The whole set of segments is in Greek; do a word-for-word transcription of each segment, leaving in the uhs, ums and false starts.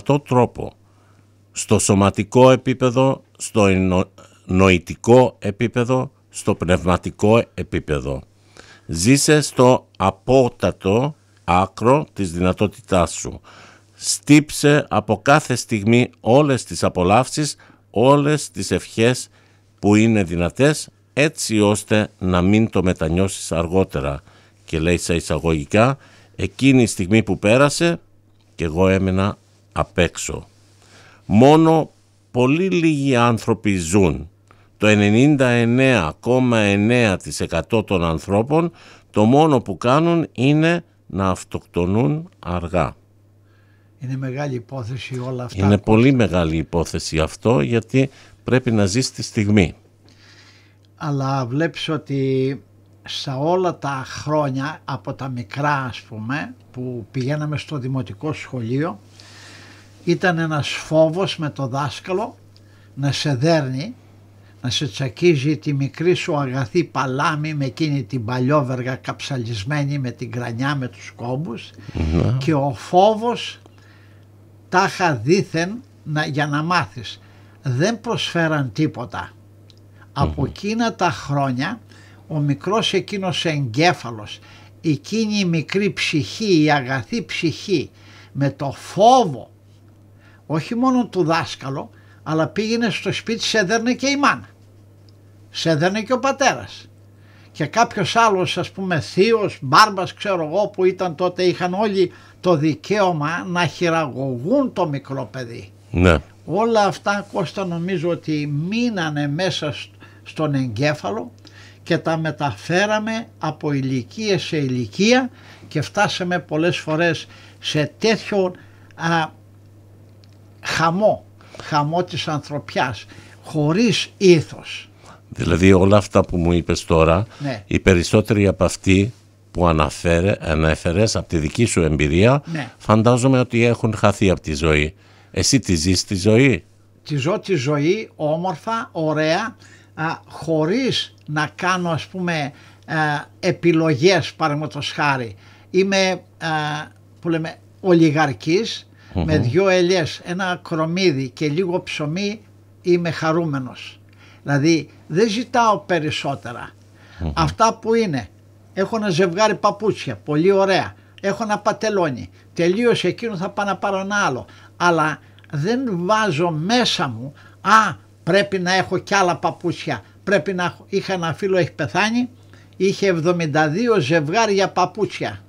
δυνατό τρόπο. Στο σωματικό επίπεδο, στο νοητικό επίπεδο, στο πνευματικό επίπεδο. Ζήσε στο απότατο άκρο της δυνατότητάς σου. Στύψε από κάθε στιγμή όλες τις απολαύσεις, όλες τις ευχές που είναι δυνατές, έτσι ώστε να μην το μετανιώσεις αργότερα. Και λέει σε εισαγωγικά, εκείνη η στιγμή που πέρασε και εγώ έμενα απ' έξω. Μόνο πολύ λίγοι άνθρωποι ζουν. Το ενενήντα εννέα κόμμα εννέα τοις εκατό των ανθρώπων το μόνο που κάνουν είναι να αυτοκτονούν αργά. Είναι μεγάλη υπόθεση όλα αυτά. Είναι πολύ μεγάλη υπόθεση αυτό, γιατί πρέπει να ζεις τη στιγμή. Αλλά βλέπεις ότι σε όλα τα χρόνια από τα μικρά, ας πούμε, που πηγαίναμε στο δημοτικό σχολείο, ήταν ένας φόβος με το δάσκαλο να σε δέρνει, να σε τσακίζει τη μικρή σου αγαθή παλάμη με εκείνη την παλιόβεργα καψαλισμένη με την κρανιά, με τους κόμπους, mm-hmm. και ο φόβος τάχα δήθεν να, για να μάθεις. Δεν προσφέραν τίποτα. Mm-hmm. Από εκείνα τα χρόνια ο μικρός εκείνος εγκέφαλος, εκείνη η μικρή ψυχή, η αγαθή ψυχή, με το φόβο όχι μόνο του δάσκαλου, αλλά πήγαινε στο σπίτι, σε έδερνε και η μάνα, σε έδερνε και ο πατέρας και κάποιος άλλος, ας πούμε θείος, μπάρμπας, ξέρω εγώ, που ήταν τότε, είχαν όλοι το δικαίωμα να χειραγωγούν το μικρό παιδί. Ναι. Όλα αυτά, Κώστα, νομίζω ότι μείνανε μέσα στον εγκέφαλο και τα μεταφέραμε από ηλικία σε ηλικία και φτάσαμε πολλές φορές σε τέτοιο α, χαμό, χαμό της ανθρωπιάς, χωρίς ήθος. Δηλαδή όλα αυτά που μου είπες τώρα, ναι. οι περισσότεροι από αυτοί που αναφέρε, ανέφερες από τη δική σου εμπειρία, ναι. φαντάζομαι ότι έχουν χαθεί από τη ζωή. Εσύ τη ζεις τη ζωή? Τη ζω τη ζωή όμορφα, ωραία, α, χωρίς να κάνω, ας πούμε, α, επιλογές, παραδείγματος χάρη. Είμαι α, που λέμε ολιγαρκής, mm-hmm. με δυο ελιές, ένα κρομμύδι και λίγο ψωμί, είμαι χαρούμενος. Δηλαδή δεν ζητάω περισσότερα. Mm-hmm. Αυτά που είναι, έχω ένα ζευγάρι παπούτσια, πολύ ωραία, έχω ένα πατελόνι, τελείωσε εκείνο, θα πάω να πάρω ένα άλλο, αλλά δεν βάζω μέσα μου, α, πρέπει να έχω κι άλλα παπούτσια, πρέπει να έχω. Είχα ένα φίλο, έχει πεθάνει, είχε εβδομήντα δύο ζευγάρια παπούτσια.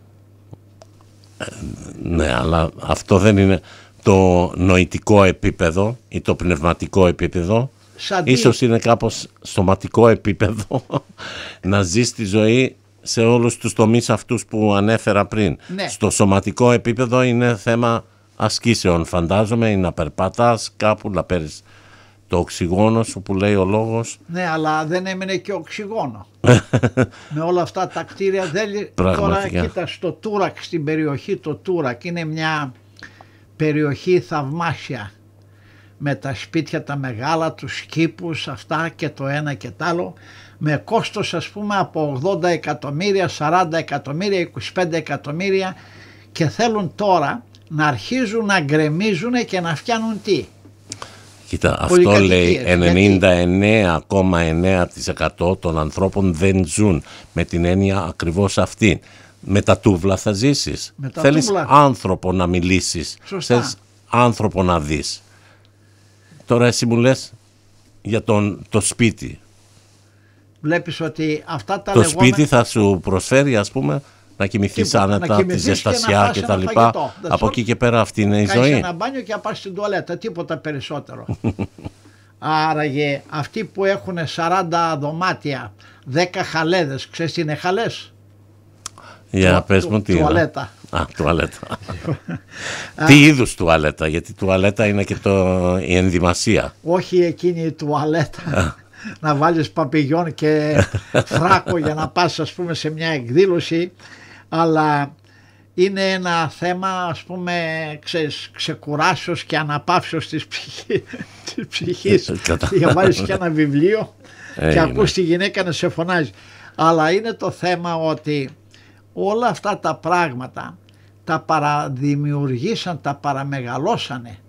Ε, ναι, αλλά αυτό δεν είναι το νοητικό επίπεδο ή το πνευματικό επίπεδο. Σαν ίσως τι... είναι κάπως σωματικό επίπεδο να ζεις τη ζωή σε όλους τους τομείς αυτούς που ανέφερα πριν. Ναι. Στο σωματικό επίπεδο είναι θέμα ασκήσεων, φαντάζομαι, ή να περπατάς κάπου, να παίρνεις το οξυγόνο σου που λέει ο λόγος. Ναι, αλλά δεν έμεινε και οξυγόνο. Με όλα αυτά τα κτίρια δεν... Τώρα κοίτα, στο Τούρακ, στην περιοχή το Τούρακ, είναι μια περιοχή θαυμάσια, με τα σπίτια τα μεγάλα, τους κήπους αυτά και το ένα και το άλλο, με κόστος, ας πούμε, από ογδόντα εκατομμύρια, σαράντα εκατομμύρια, είκοσι πέντε εκατομμύρια, και θέλουν τώρα να αρχίζουν να γκρεμίζουν και να φτιάνουν τι? Κοίτα, αυτό λέει ενενήντα εννέα κόμμα εννέα τοις εκατό των ανθρώπων δεν ζουν με την έννοια ακριβώς αυτή. Με τα τούβλα θα ζήσεις. Θέλεις τούβλα. Άνθρωπο να μιλήσεις. Σωστά. Θέλεις άνθρωπο να δεις. Τώρα εσύ μου λες για τον, το σπίτι. Βλέπεις ότι αυτά τα το λεγόμενα... σπίτι θα σου προσφέρει, ας πούμε, να κοιμηθείς άνετα, τη ζεστασιά και, και τα λοιπά. Από εκεί και πέρα αυτή είναι η ζωή. Κάνεις ένα μπάνιο και να πας στην τουαλέτα, τίποτα περισσότερο. Άραγε αυτοί που έχουν σαράντα δωμάτια, δέκα χαλέδες, ξέρεις τι είναι χαλές? Για yeah, πες μου τι είναι. Τουαλέτα. Α, τουαλέτα. Τι είδους τουαλέτα? Γιατί τουαλέτα είναι και το, η ενδυμασία. Όχι εκείνη η τουαλέτα. Να βάλεις παπηγιόν και φράκο για να πας, ας πούμε, σε μια εκδήλωση, αλλά είναι ένα θέμα, ας πούμε, ξέρεις, ξεκουράσεως και αναπαύσεως της, ψυχή, της ψυχής. Για βάλεις και ένα βιβλίο και είναι. Ακούς τη γυναίκα να σε φωνάζει. Αλλά είναι το θέμα ότι όλα αυτά τα πράγματα τα παραδημιουργήσαν, τα παραμεγαλώσανε